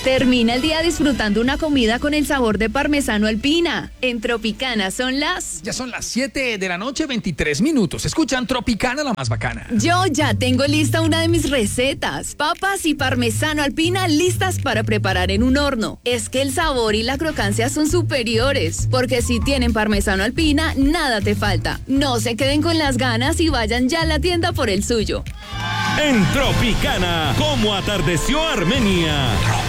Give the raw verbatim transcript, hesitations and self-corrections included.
Termina el día disfrutando una comida con el sabor de parmesano Alpina. En Tropicana son las... Ya son las siete de la noche, veintitrés minutos. Escuchan Tropicana, la más bacana. Yo ya tengo lista una de mis recetas. Papas y parmesano Alpina listas para preparar en un horno. Es que el sabor y la crocancia son superiores. Porque si tienen parmesano Alpina, nada te falta. No se queden con las ganas y vayan ya a la tienda por el suyo. En Tropicana, ¿cómo atardeció Armenia?